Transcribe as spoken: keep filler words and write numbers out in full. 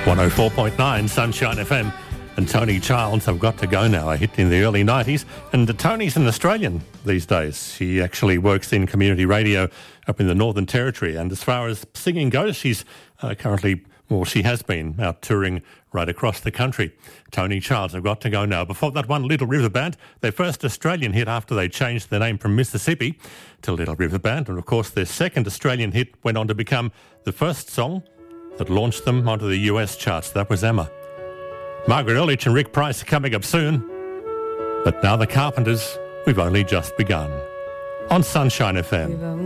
one oh four point nine Sunshine F M. And Tony Childs, I've Got to Go Now, a hit in the early nineties. And uh, Tony's an Australian these days. She actually works in community radio up in the Northern Territory. And as far as singing goes, she's uh, currently, well, she has been out touring right across the country. Tony Childs, I've Got to Go Now. Before that one, Little River Band, their first Australian hit after they changed their name from Mississippi to Little River Band. And of course, their second Australian hit went on to become the first song that launched them onto the U S charts. That was Emma. Margaret Ehrlich and Rick Price are coming up soon. But now the Carpenters, we've only just begun. On Sunshine F M.